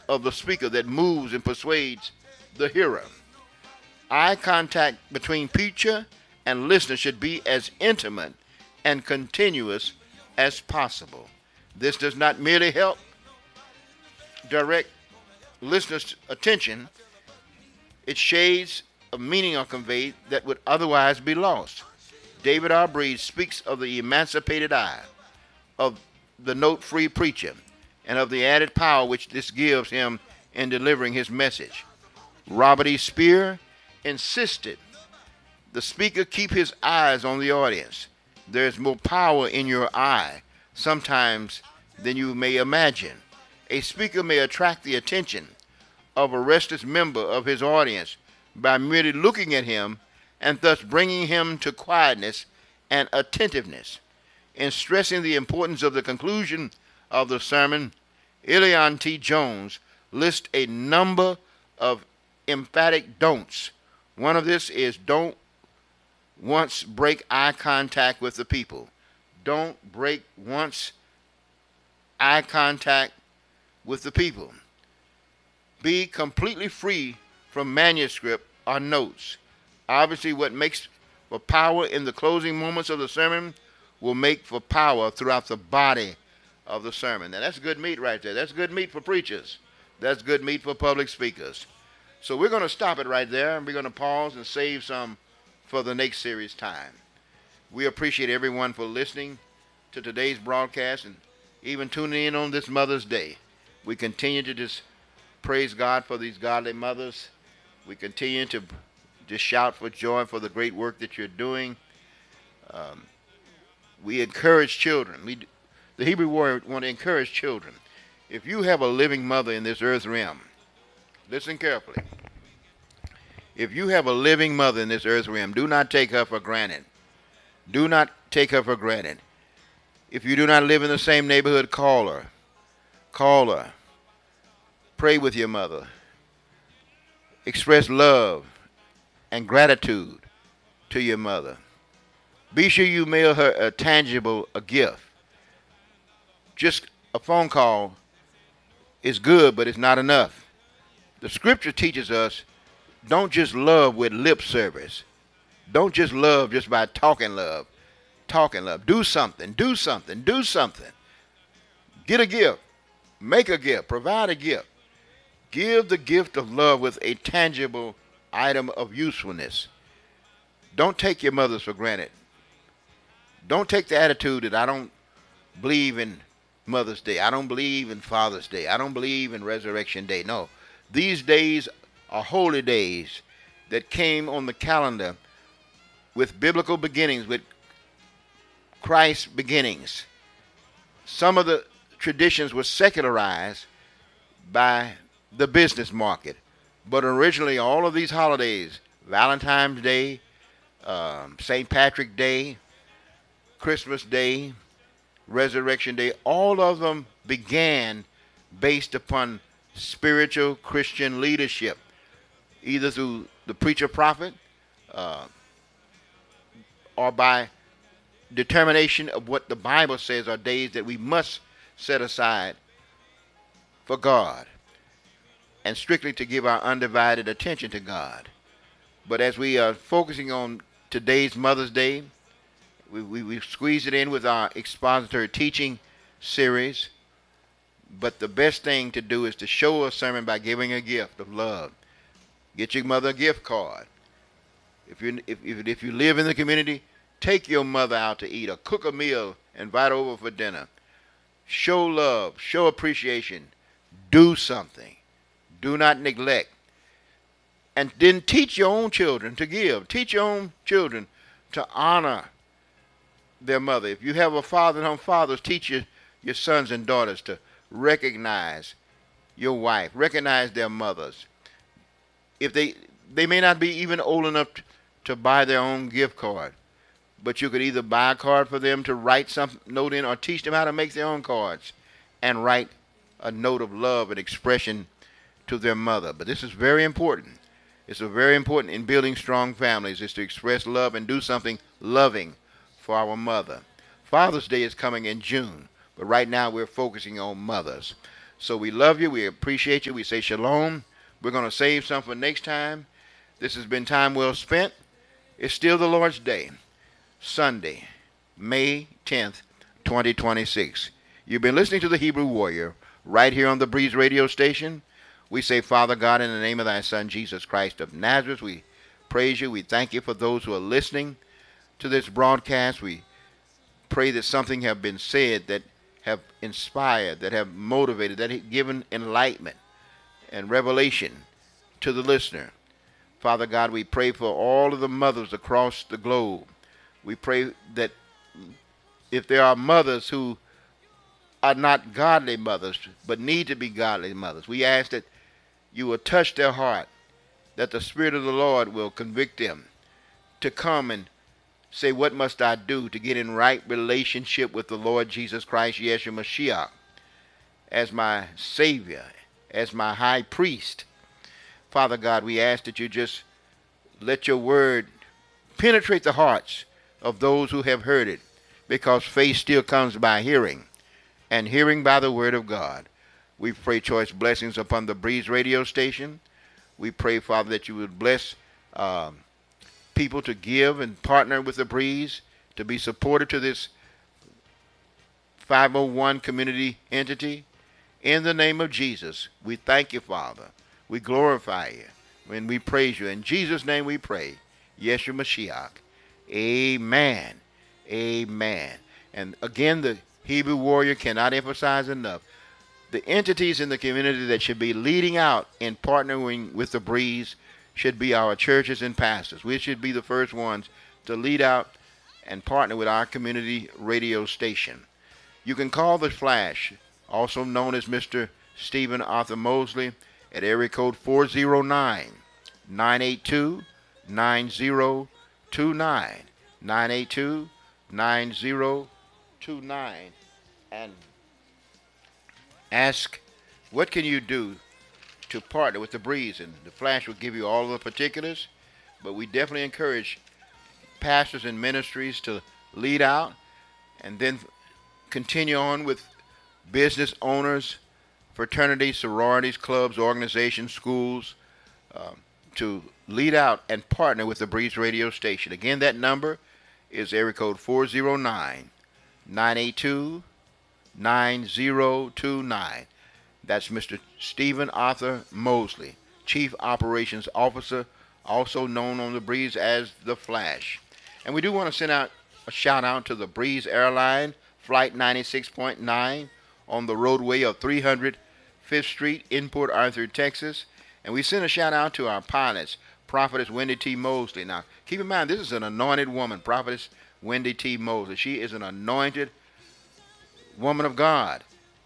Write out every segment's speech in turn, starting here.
of the speaker that moves and persuades the hearer. Eye contact between preacher and listener should be as intimate and continuous as possible. This does not merely help direct listeners' attention, it shades of meaning are conveyed that would otherwise be lost. David R. Breed speaks of the emancipated eye, of the note-free preacher, and of the added power which this gives him in delivering his message. Robert E. Spear insisted the speaker keep his eyes on the audience. There is more power in your eye sometimes than you may imagine. A speaker may attract the attention of a restless member of his audience by merely looking at him and thus bringing him to quietness and attentiveness. In stressing the importance of the conclusion of the sermon, Elion T. Jones lists a number of emphatic don'ts. One of this is don't once break eye contact with the people. Don't break once eye contact with the people. Be completely free from manuscript or notes. Obviously, what makes for power in the closing moments of the sermon will make for power throughout the body of the sermon. Now, that's good meat right there. That's good meat for preachers. That's good meat for public speakers. So we're going to stop it right there, and we're going to pause and save some for the next series time. We appreciate everyone for listening to today's broadcast and even tuning in on this Mother's Day. We continue to just praise God for these godly mothers. We continue to just shout for joy for the great work that you're doing. We encourage children. The Hebrew warrior want to encourage children. If you have a living mother in this earth realm, listen carefully. If you have a living mother in this earth realm, do not take her for granted. Do not take her for granted. If you do not live in the same neighborhood, call her. Call her. Pray with your mother. Express love and gratitude to your mother. Be sure you mail her a gift. Just a phone call is good, but it's not enough. The scripture teaches us don't just love with lip service. Don't just love just by talking love. Talking love. Do something. Do something. Do something. Get a gift. Make a gift. Provide a gift. Give the gift of love with a tangible item of usefulness. Don't take your mothers for granted. Don't take the attitude that I don't believe in Mother's Day. I don't believe in Father's Day. I don't believe in Resurrection Day. No. These days are holy days that came on the calendar with biblical beginnings, with Christ's beginnings. Some of the traditions were secularized by the business market. But originally, all of these holidays, Valentine's Day, St. Patrick's Day, Christmas Day, Resurrection Day, all of them began based upon spiritual Christian leadership, either through the preacher prophet or by determination of what the Bible says are days that we must set aside for God and strictly to give our undivided attention to God. But as we are focusing on today's Mother's Day, we squeeze it in with our expository teaching series. But the best thing to do is to show a sermon by giving a gift of love. Get your mother a gift card. If you live in the community, take your mother out to eat or cook a meal, invite her over for dinner. Show love, show appreciation, do something. Do not neglect. And then teach your own children to give. Teach your own children to honor their mother. If you have a father and home fathers, teach your sons and daughters to recognize your wife, recognize their mothers. If they may not be even old enough to buy their own gift card, but you could either buy a card for them to write some note in or teach them how to make their own cards and write a note of love and expression to their mother. But this is very important. It's very important in building strong families is to express love and do something loving for our mother. Father's Day is coming in June, but right now we're focusing on mothers. So we love you. We appreciate you. We say shalom. We're going to save some for next time. This has been time well spent. It's still the Lord's Day, Sunday, May 10th, 2026. You've been listening to the Hebrew Warrior right here on the Breeze radio station. We say, Father God, in the name of thy Son, Jesus Christ of Nazareth, we praise you. We thank you for those who are listening to this broadcast. We pray that something have been said that have inspired, that have motivated, that have given enlightenment and revelation to the listener. Father God, we pray for all of the mothers across the globe. We pray that if there are mothers who are not godly mothers but need to be godly mothers, we ask that you will touch their heart, that the Spirit of the Lord will convict them to come and say, what must I do to get in right relationship with the Lord Jesus Christ, Yeshua Mashiach, as my Savior, as my high priest. Father God, we ask that you just let your word penetrate the hearts of those who have heard it, because faith still comes by hearing, and hearing by the word of God. We pray choice blessings upon the Breeze radio station. We pray, Father, that you would bless people to give and partner with the Breeze, to be supportive to this 501 community entity. In the name of Jesus, we thank you, Father. We glorify you and we praise you. In Jesus' name we pray. Yeshua Mashiach. Amen. Amen. And again, the Hebrew Warrior cannot emphasize enough the entities in the community that should be leading out and partnering with the Breeze should be our churches and pastors. We should be the first ones to lead out and partner with our community radio station. You can call the Flash, also known as Mr. Stephen Arthur Mosley, at area code 409-982-9029, 982-9029, and ask, what can you do to partner with the Breeze? And the Flash will give you all of the particulars, but we definitely encourage pastors and ministries to lead out and then continue on with business owners, fraternities, sororities, clubs, organizations, schools, to lead out and partner with the Breeze radio station. Again, that number is area code 409-982-9029. That's Mr. Stephen Arthur Mosley, Chief Operations Officer, also known on the Breeze as the Flash. And we do want to send out a shout out to the Breeze Airline, Flight 96.9, on the roadway of 300 5th Street in Port Arthur, Texas. And we send a shout out to our pilots, Prophetess Wendy T. Mosley. Now, keep in mind, this is an anointed woman, Prophetess Wendy T. Mosley. She is an anointed woman of God.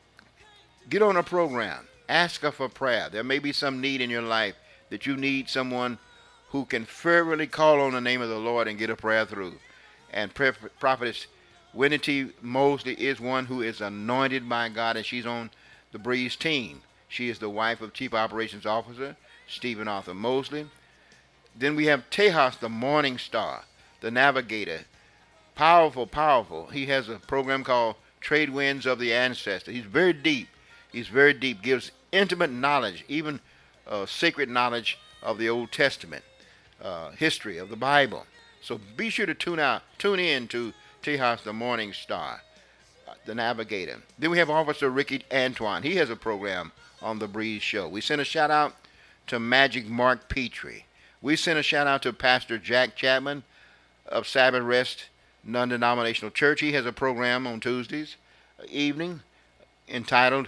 Get on a program. Ask her for prayer. There may be some need in your life that you need someone who can fervently call on the name of the Lord and get a prayer through. And Prophetess Wendy T. Mosley is one who is anointed by God, and she's on the Breeze team. She is the wife of Chief Operations Officer Stephen Arthur Mosley. Then we have Tejas, the Morning Star, the Navigator. Powerful, powerful. He has a program called Trade Winds of the Ancestor. He's very deep. He's very deep. Gives intimate knowledge, even sacred knowledge of the Old Testament, history of the Bible. So be sure to tune in to Tejas, the Morning Star, the Navigator. Then we have Officer Ricky Antoine. He has a program on the Breeze Show. We send a shout out to Magic Mark Petrie. We send a shout out to Pastor Jack Chapman of Sabbath Rest Non-Denominational Church. He has a program on Tuesdays evening entitled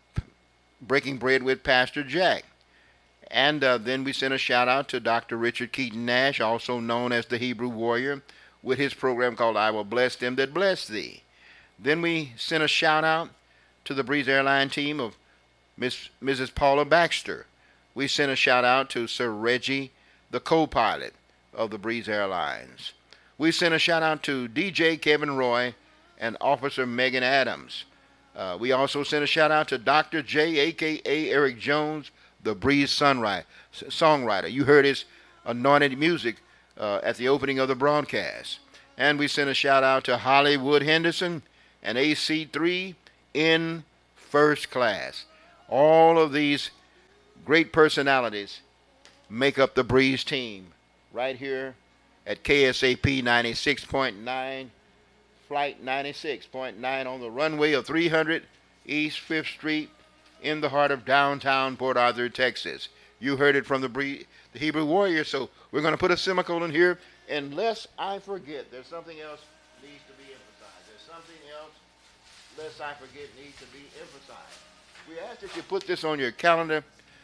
Breaking Bread with Pastor Jack. And then we send a shout out to Dr. Richard Keaton Nash, also known as the Hebrew Warrior, with his program called I Will Bless Them That Bless Thee. Then we send a shout out to the Breeze Airline team of Mrs. Paula Baxter. We send a shout out to Sir Reggie, the co-pilot of the Breeze Airlines. We send a shout out to DJ Kevin Roy and Officer Megan Adams. We also send a shout out to Dr. J, a.k.a. Eric Jones, the Breeze songwriter. You heard his anointed music at the opening of the broadcast. And we send a shout out to Hollywood Henderson and AC3 in first class. All of these great personalities make up the Breeze team right here at KSAP 96.9, Flight 96.9 on the runway of 300 East 5th Street in the heart of downtown Port Arthur, Texas. You heard it from the Hebrew Warrior, so we're going to put a semicolon here. Unless I forget, there's something else needs to be emphasized. There's something else, lest I forget, needs to be emphasized. We ask that you put this on your calendar.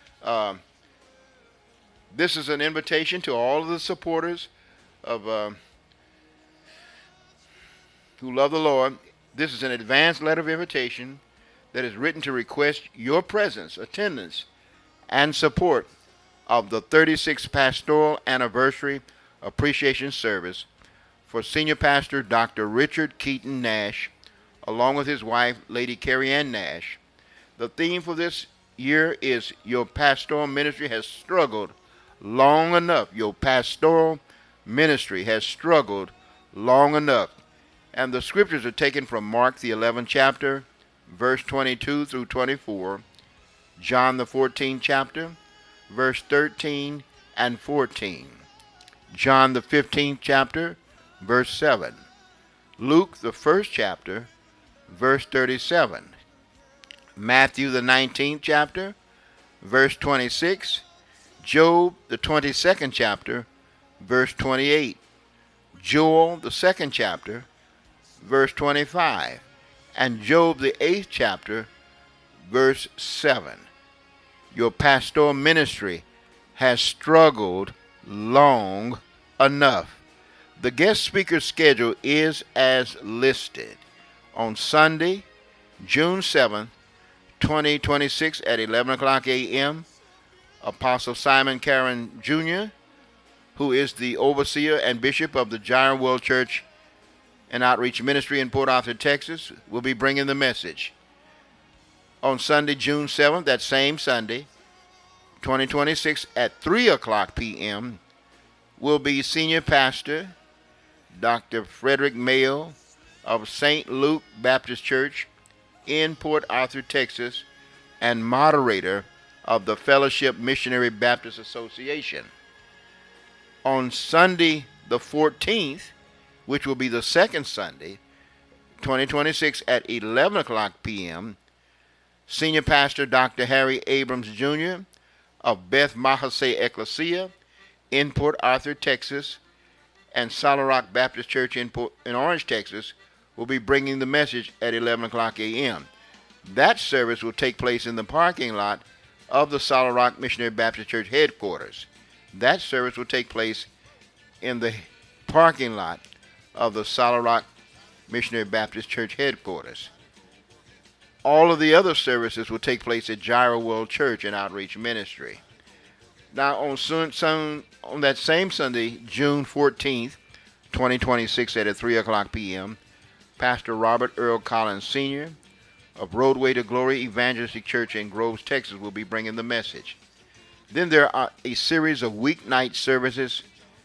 This is an invitation to all of the supporters of who love the Lord. This is an advance letter of invitation that is written to request your presence, attendance, and support of the 36th Pastoral Anniversary Appreciation Service for Senior Pastor Dr. Richard Keaton Nash, along with his wife, Lady Carrie Ann Nash. The theme for this year is Your Pastoral Ministry Has Struggled Long Enough. Your pastoral ministry has struggled long enough. And the scriptures are taken from Mark, the 11th chapter, verse 22 through 24, John, the 14th chapter, verse 13 and 14, John, the 15th chapter, verse 7, Luke, the 1st chapter, verse 37, Matthew, the 19th chapter, verse 26, Job, the 22nd chapter, verse 28, Joel, the 2nd chapter, verse 25, and Job, the 8th chapter, verse 7. Your pastoral ministry has struggled long enough. The guest speaker schedule is as listed. On Sunday, June 7th, 2026 at 11 o'clock a.m., Apostle Simon Caron Jr., who is the overseer and bishop of the Gyra World Church and Outreach Ministry in Port Arthur, Texas, will be bringing the message. On Sunday, June 7th, that same Sunday, 2026 at 3 o'clock p.m., will be Senior Pastor Dr. Frederick Mayo of St. Luke Baptist Church in Port Arthur, Texas, and moderator of the Fellowship Missionary Baptist Association. On Sunday, the 14th, which will be the second Sunday, 2026 at 11 o'clock p.m., Senior Pastor Dr. Harry Abrams Jr. of Beth Mahase Ecclesia in Port Arthur, Texas, and Solid Rock Baptist Church in Orange, Texas, will be bringing the message at 11 o'clock a.m. That service will take place in the parking lot of the Solid Rock Missionary Baptist Church headquarters. That service will take place in the parking lot of the Solid Rock Missionary Baptist Church headquarters. All of the other services will take place at Gyra World Church and Outreach Ministry. Now, on that same Sunday, June 14th, 2026 at 3 o'clock p.m., Pastor Robert Earl Collins Sr. of Roadway to Glory Evangelistic Church in Groves, Texas, will be bringing the message. Then there are a series of weeknight services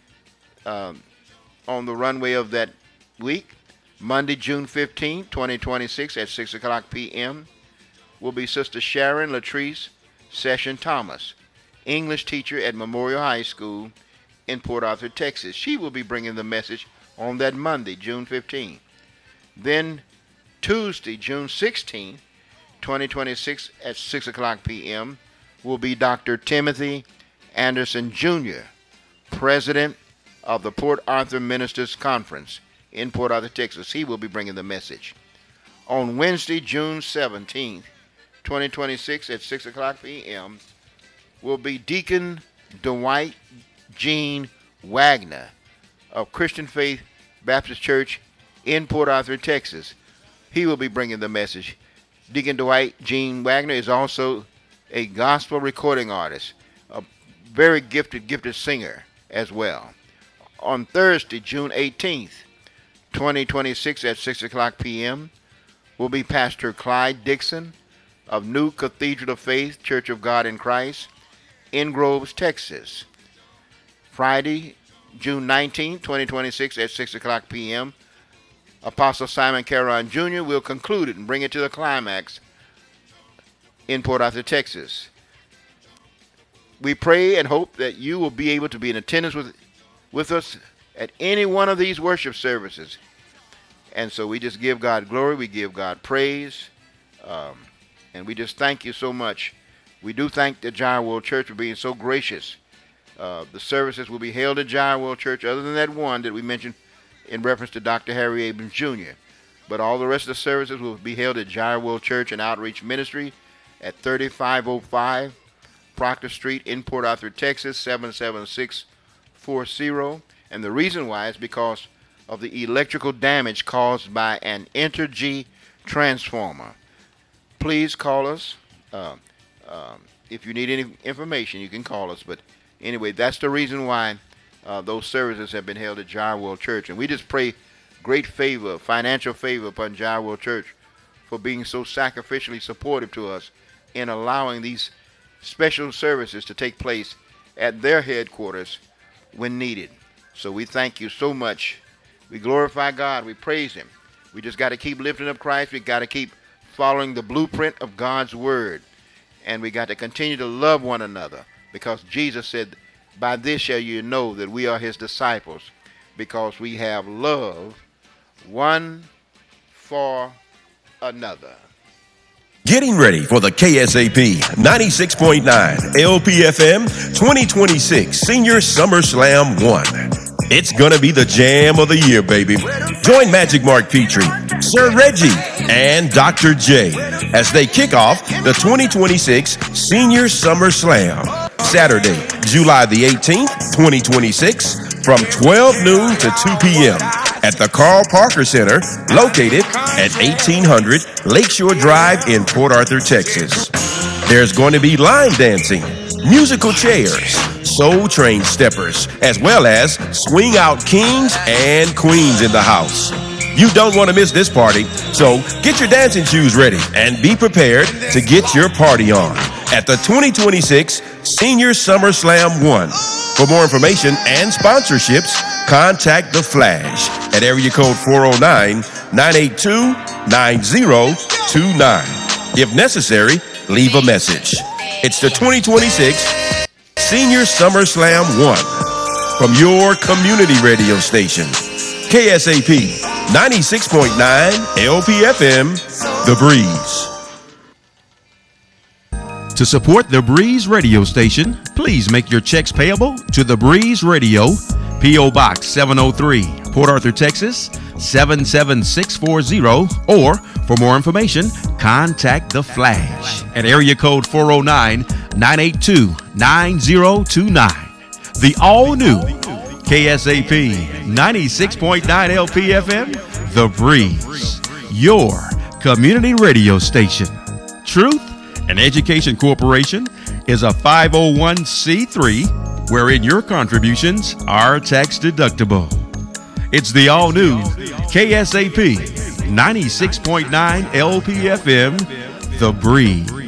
on the runway of that week. Monday, June 15, 2026 at 6 o'clock p.m. will be Sister Sharon Latrice Session Thomas, English teacher at Memorial High School in Port Arthur, Texas. She will be bringing the message on that Monday, June 15. Then Tuesday, June 16, 2026 at 6 o'clock p.m. will be Dr. Timothy Anderson Jr., President of the Port Arthur Ministers Conference in Port Arthur, Texas. He will be bringing the message. On Wednesday, June 17th, 2026 at 6 o'clock p.m. will be Deacon Dwight Gene Wagner of Christian Faith Baptist Church in Port Arthur, Texas. He will be bringing the message. Deacon Dwight Gene Wagner is also a gospel recording artist, a very gifted singer as well. On Thursday, June 18th, 2026 at 6 o'clock p.m. will be Pastor Clyde Dixon of New Cathedral of Faith Church of God in Christ in Groves, Texas. Friday, June 19th, 2026 at 6 o'clock p.m. Apostle Simon Caron Jr. will conclude it and bring it to the climax in Port Arthur, Texas. We pray and hope that you will be able to be in attendance with us at any one of these worship services. And so we just give God glory, we give God praise, and we just thank you so much. We do thank the Giant World Church for being so gracious. The services will be held at Giant World Church, other than that one that we mentioned in reference to Dr. Harry Abrams Jr. But all the rest of the services will be held at Giant World Church and Outreach Ministry at 3505 Proctor Street in Port Arthur, Texas, 77640. And the reason why is because of the electrical damage caused by an Entergy transformer. Please call us. If you need any information, you can call us. But anyway, that's the reason why those services have been held at Giant World Church. And we just pray great favor, financial favor upon Giant World Church for being so sacrificially supportive to us in allowing these special services to take place at their headquarters when needed. So we thank you so much. We glorify God. We praise Him. We just got to keep lifting up Christ. We got to keep following the blueprint of God's Word. And we got to continue to love one another, because Jesus said, by this shall you know that we are His disciples, because we have love one for another. Getting ready for the KSAP 96.9 LPFM 2026 Senior Summer Slam 1. It's going to be the jam of the year, baby. Join Magic Mark Petrie, Sir Reggie, and Dr. J as they kick off the 2026 Senior Summer Slam. Saturday, July the 18th, 2026, from 12 noon to 2 p.m. at the Carl Parker Center, located at 1800 Lakeshore Drive in Port Arthur, Texas. There's going to be line dancing, musical chairs, Soul Train steppers, as well as swing out kings and queens in the house. You don't want to miss this party, so get your dancing shoes ready and be prepared to get your party on at the 2026 Senior Summer Slam 1. For more information and sponsorships, contact The Flash at area code 409-982-9029. If necessary, leave a message. It's the 2026 Senior Summer Slam 1 from your community radio station, KSAP 96.9 LPFM, The Breeze. To support The Breeze radio station, please make your checks payable to The Breeze Radio, P.O. Box 703, Port Arthur, Texas 77640, or for more information, contact The Flash at area code 409-982-9029. The all-new KSAP 96.9 LPFM, The Breeze, your community radio station. Truth and Education Corporation is a 501c3 wherein your contributions are tax deductible. It's the all-new KSAP 96.9 LPFM, The Breeze.